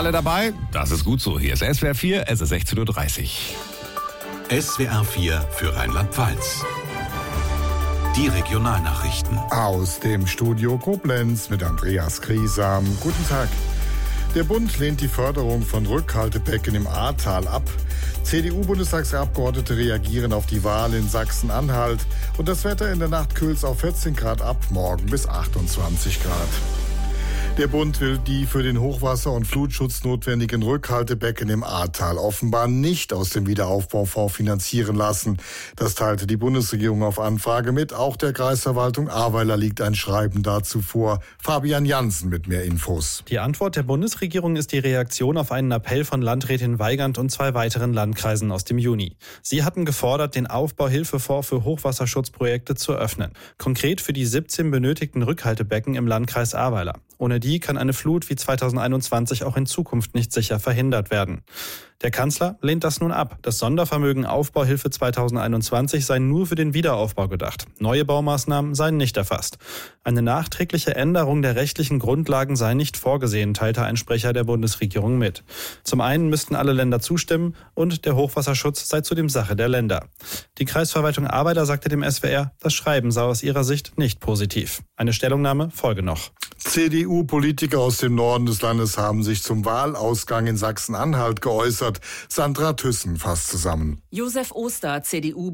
Alle dabei? Das ist gut so. Hier ist SWR 4, es ist 16:30 Uhr. SWR 4 für Rheinland-Pfalz. Die Regionalnachrichten. Aus dem Studio Koblenz mit Andreas Griesam. Guten Tag. Der Bund lehnt die Förderung von Rückhaltebecken im Ahrtal ab. CDU-Bundestagsabgeordnete reagieren auf die Wahl in Sachsen-Anhalt. Und das Wetter in der Nacht kühlt auf 14 Grad ab, morgen bis 28 Grad. Der Bund will die für den Hochwasser- und Flutschutz notwendigen Rückhaltebecken im Ahrtal offenbar nicht aus dem Wiederaufbaufonds finanzieren lassen. Das teilte die Bundesregierung auf Anfrage mit. Auch der Kreisverwaltung Ahrweiler liegt ein Schreiben dazu vor. Fabian Jansen mit mehr Infos. Die Antwort der Bundesregierung ist die Reaktion auf einen Appell von Landrätin Weigand und 2 weiteren Landkreisen aus dem Juni. Sie hatten gefordert, den Aufbauhilfefonds für Hochwasserschutzprojekte zu öffnen. Konkret für die 17 benötigten Rückhaltebecken im Landkreis Ahrweiler. Ohne die kann eine Flut wie 2021 auch in Zukunft nicht sicher verhindert werden. Der Kanzler lehnt das nun ab. Das Sondervermögen Aufbauhilfe 2021 sei nur für den Wiederaufbau gedacht. Neue Baumaßnahmen seien nicht erfasst. Eine nachträgliche Änderung der rechtlichen Grundlagen sei nicht vorgesehen, teilte ein Sprecher der Bundesregierung mit. Zum einen müssten alle Länder zustimmen und der Hochwasserschutz sei zudem Sache der Länder. Die Kreisverwaltung Ahrweiler sagte dem SWR, das Schreiben sei aus ihrer Sicht nicht positiv. Eine Stellungnahme folge noch. CDU-Politiker aus dem Norden des Landes haben sich zum Wahlausgang in Sachsen-Anhalt geäußert. Sandra Thyssen fasst zusammen. Josef Oster,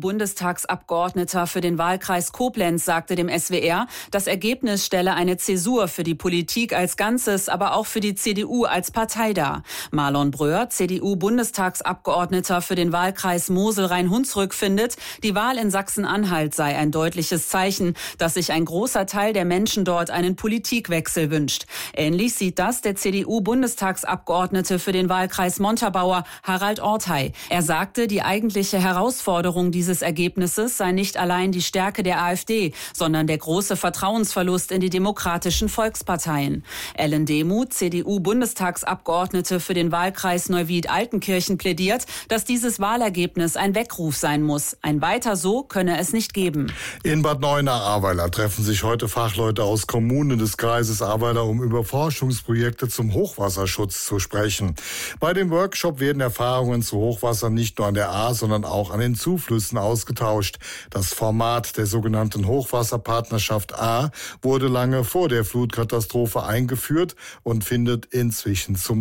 CDU-Bundestagsabgeordneter für den Wahlkreis Koblenz, sagte dem SWR, das Ergebnis stelle eine Zäsur für die Politik als Ganzes, aber auch für die CDU als Partei dar. Marlon Bröhr, CDU-Bundestagsabgeordneter für den Wahlkreis Mosel-Rhein-Hunsrück, findet, die Wahl in Sachsen-Anhalt sei ein deutliches Zeichen, dass sich ein großer Teil der Menschen dort einen Politikwechsel wünscht. Ähnlich sieht das der CDU-Bundestagsabgeordnete für den Wahlkreis Montabaur, Harald Ortey. Er sagte, die eigentliche Herausforderung dieses Ergebnisses sei nicht allein die Stärke der AfD, sondern der große Vertrauensverlust in die demokratischen Volksparteien. Ellen Demuth, CDU-Bundestagsabgeordnete für den Wahlkreis Neuwied-Altenkirchen, plädiert, dass dieses Wahlergebnis ein Weckruf sein muss. Ein Weiter so könne es nicht geben. In Bad Neuenahr-Ahrweiler treffen sich heute Fachleute aus Kommunen des Kreises Ahrweiler, um über Forschungsprojekte zum Hochwasserschutz zu sprechen. Bei dem Workshop werden Erfahrungen zu Hochwasser nicht nur an der Ahr, sondern auch an den Zuflüssen ausgetauscht. Das Format der sogenannten Hochwasserpartnerschaft Ahr wurde lange vor der Flutkatastrophe eingeführt und findet inzwischen zum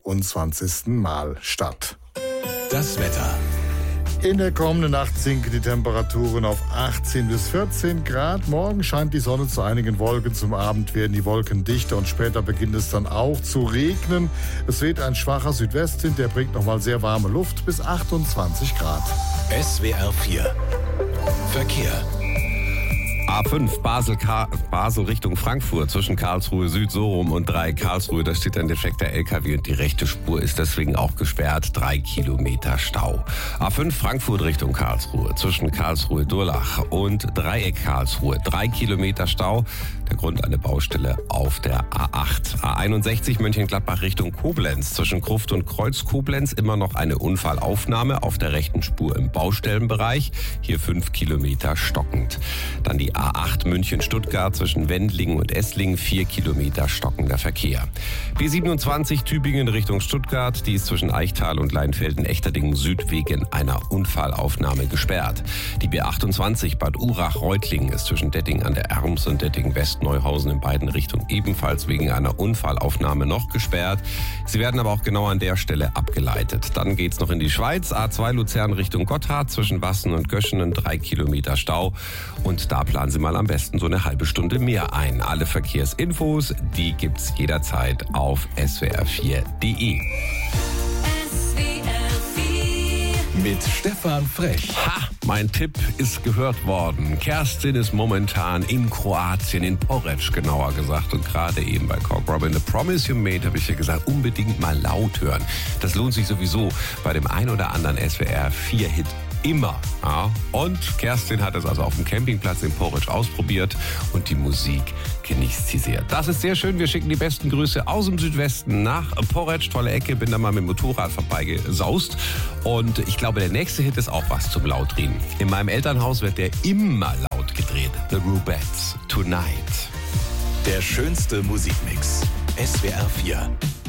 23. Mal statt. Das Wetter. In der kommenden Nacht sinken die Temperaturen auf 18 bis 14 Grad. Morgen scheint die Sonne zu einigen Wolken. Zum Abend werden die Wolken dichter und später beginnt es dann auch zu regnen. Es weht ein schwacher Südwestwind, der bringt nochmal sehr warme Luft bis 28 Grad. SWR 4 Verkehr. A5 Basel Richtung Frankfurt zwischen Karlsruhe Süd so rum und 3 Karlsruhe. Da steht ein defekter LKW und die rechte Spur ist deswegen auch gesperrt. 3 Kilometer Stau. A5 Frankfurt Richtung Karlsruhe zwischen Karlsruhe Durlach und Dreieck Karlsruhe. 3 Kilometer Stau. Der Grund eine Baustelle auf der A8. A61 Mönchengladbach Richtung Koblenz zwischen Gruft und Kreuz Koblenz. Immer noch eine Unfallaufnahme auf der rechten Spur im Baustellenbereich. Hier 5 Kilometer stockend. Dann die A8 München-Stuttgart zwischen Wendlingen und Esslingen, 4 Kilometer stockender Verkehr. B27 Tübingen Richtung Stuttgart, die ist zwischen Eichtal und Leinfelden-Echterdingen Süd wegen einer Unfallaufnahme gesperrt. Die B28 Bad Urach-Reutlingen ist zwischen Detting an der Erms und Detting-West-Neuhausen in beiden Richtungen ebenfalls wegen einer Unfallaufnahme noch gesperrt. Sie werden aber auch genau an der Stelle abgeleitet. Dann geht's noch in die Schweiz, A2 Luzern Richtung Gotthard zwischen Wassen und Göschenen, 3 Kilometer Stau. Und da planen Sie mal am besten so eine halbe Stunde mehr ein. Alle Verkehrsinfos, die gibt's jederzeit auf swr4.de. Mit Stefan Frech. Ha, mein Tipp ist gehört worden. Kerstin ist momentan in Kroatien, in Poreč genauer gesagt. Und gerade eben bei Cock Robin, The Promise You Made, habe ich ja gesagt, unbedingt mal laut hören. Das lohnt sich sowieso bei dem ein oder anderen SWR-4-Hit. Immer. Ja. Und Kerstin hat es also auf dem Campingplatz in Poreč ausprobiert und die Musik genießt sie sehr. Das ist sehr schön. Wir schicken die besten Grüße aus dem Südwesten nach Poreč. Tolle Ecke. Bin da mal mit dem Motorrad vorbeigesaust. Und ich glaube, der nächste Hit ist auch was zum Lautreden. In meinem Elternhaus wird der immer laut gedreht. The Rubettes, Tonight. Der schönste Musikmix. SWR 4.